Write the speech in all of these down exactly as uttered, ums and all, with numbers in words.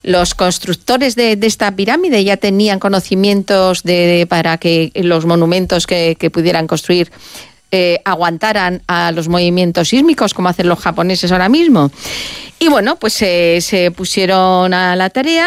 Los constructores de, de esta pirámide ya tenían conocimientos de, de, para que los monumentos que, que pudieran construir eh, aguantaran a los movimientos sísmicos, como hacen los japoneses ahora mismo. Y bueno, pues eh, se pusieron a la tarea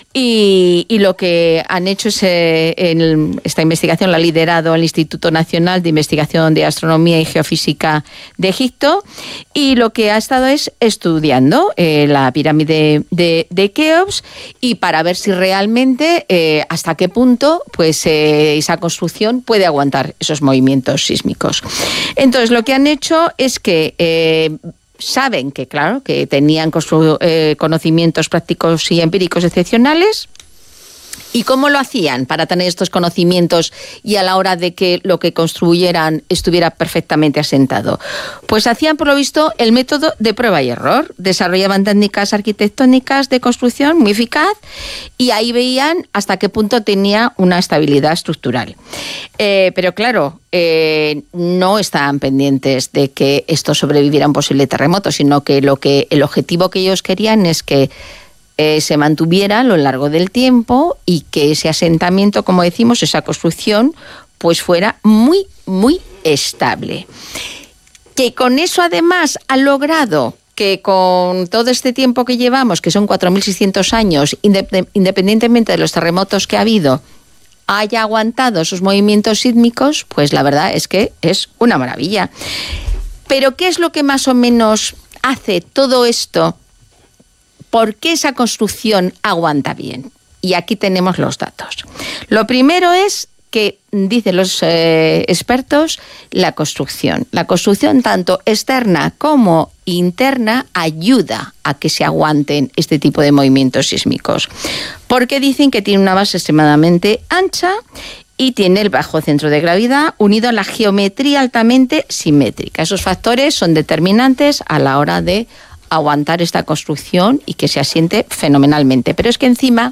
y, y lo que han hecho es, eh, en esta investigación la ha liderado el Instituto Nacional de Investigación de Astronomía y Geofísica de Egipto, y lo que ha estado es estudiando eh, la pirámide de, de Keops, y para ver si realmente eh, hasta qué punto pues eh, esa construcción puede aguantar esos movimientos sísmicos. Entonces lo que han hecho es que eh, saben que, claro, que tenían eh, conocimientos prácticos y empíricos excepcionales. ¿Y cómo lo hacían para tener estos conocimientos y a la hora de que lo que construyeran estuviera perfectamente asentado? Pues hacían, por lo visto, el método de prueba y error. Desarrollaban técnicas arquitectónicas de construcción muy eficaz y ahí veían hasta qué punto tenía una estabilidad estructural. Eh, pero claro, eh, no estaban pendientes de que esto sobreviviera a un posible terremoto, sino que, lo que el objetivo que ellos querían es que Eh, se mantuviera a lo largo del tiempo y que ese asentamiento, como decimos, esa construcción, pues fuera muy, muy estable. Que con eso además ha logrado que con todo este tiempo que llevamos, que son cuatro mil seiscientos años, independientemente de los terremotos que ha habido, haya aguantado esos movimientos sísmicos, pues la verdad es que es una maravilla. Pero ¿qué es lo que más o menos hace todo esto? ¿Por qué esa construcción aguanta bien? Y aquí tenemos los datos. Lo primero es que, dicen los eh, expertos, la construcción. La construcción tanto externa como interna ayuda a que se aguanten este tipo de movimientos sísmicos. Porque dicen que tiene una base extremadamente ancha y tiene el bajo centro de gravedad unido a la geometría altamente simétrica. Esos factores son determinantes a la hora de aguantar esta construcción y que se asiente fenomenalmente. Pero es que encima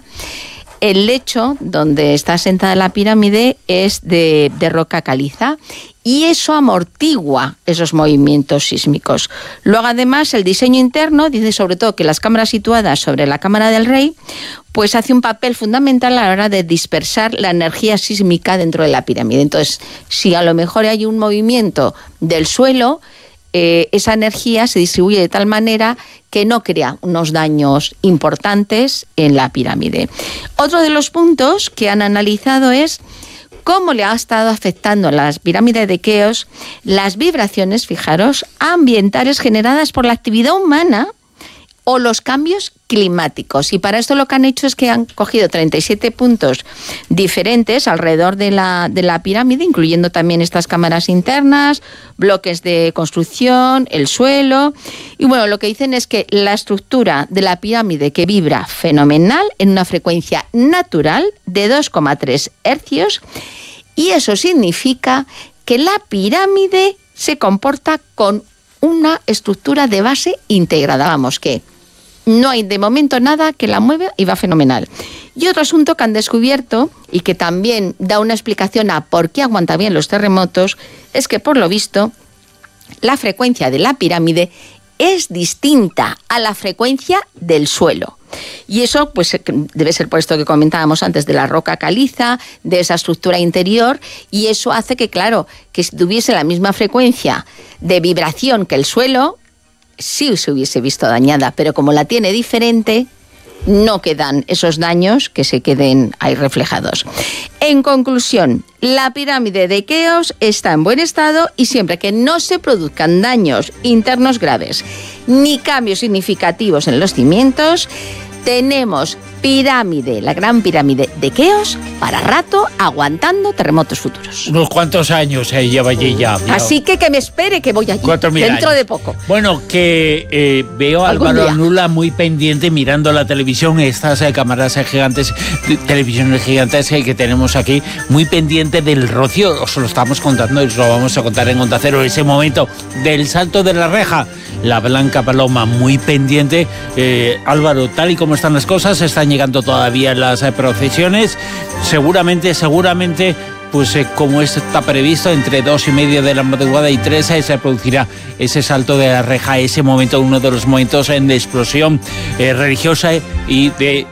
el lecho donde está asentada la pirámide es de, de roca caliza y eso amortigua esos movimientos sísmicos. Luego además el diseño interno dice sobre todo que las cámaras situadas sobre la cámara del rey pues hace un papel fundamental a la hora de dispersar la energía sísmica dentro de la pirámide. Entonces, si a lo mejor hay un movimiento del suelo, Eh, esa energía se distribuye de tal manera que no crea unos daños importantes en la pirámide. Otro de los puntos que han analizado es cómo le ha estado afectando a las pirámides de Keops las vibraciones, fijaros, ambientales generadas por la actividad humana o los cambios climáticos. Y para esto lo que han hecho es que han cogido treinta y siete puntos diferentes alrededor de la, de la pirámide, incluyendo también estas cámaras internas, bloques de construcción, el suelo. Y bueno, lo que dicen es que la estructura de la pirámide que vibra fenomenal en una frecuencia natural de dos coma tres hercios, y eso significa que la pirámide se comporta con una estructura de base integrada. Vamos, que no hay de momento nada que la mueva y va fenomenal. Y otro asunto que han descubierto y que también da una explicación a por qué aguanta bien los terremotos es que, por lo visto, la frecuencia de la pirámide es distinta a la frecuencia del suelo. Y eso pues debe ser por esto que comentábamos antes de la roca caliza, de esa estructura interior, y eso hace que, claro, que si tuviese la misma frecuencia de vibración que el suelo, sí se hubiese visto dañada, pero como la tiene diferente, no quedan esos daños que se queden ahí reflejados. En conclusión, la pirámide de Keops está en buen estado y siempre que no se produzcan daños internos graves ni cambios significativos en los cimientos, tenemos pirámide, la gran pirámide de Keops, para rato, aguantando terremotos futuros. Unos cuantos años eh, lleva allí ya. Mira. Así que que me espere que voy allí, dentro años. de poco. Bueno, que eh, veo a Álvaro Nula muy pendiente mirando la televisión, estas eh, cámaras eh, gigantes, televisiones gigantes eh, que tenemos aquí, muy pendiente del rocío. Os lo estamos contando y os lo vamos a contar en Onda Cero, ese momento del salto de la reja. La Blanca Paloma muy pendiente. Eh, Álvaro, tal y como están las cosas, están llegando todavía las eh, procesiones. Seguramente, seguramente, pues eh, como está previsto, entre dos y media de la madrugada y tres eh, se producirá ese salto de la reja, ese momento, uno de los momentos en de explosión eh, religiosa y de